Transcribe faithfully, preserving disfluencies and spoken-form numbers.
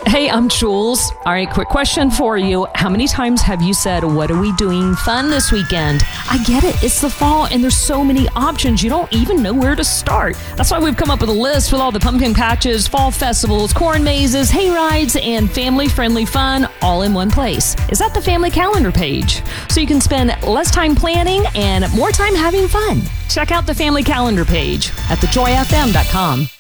Hey, I'm Jules. All right, quick question for you. How many times have you said, what are we doing fun this weekend? I get it. It's the fall and there's so many options. You don't even know where to start. That's why we've come up with a list with all the pumpkin patches, fall festivals, corn mazes, hay rides, and family-friendly fun all in one place. Is that the family calendar page? So you can spend less time planning and more time having fun. Check out the family calendar page at the joy f m dot com.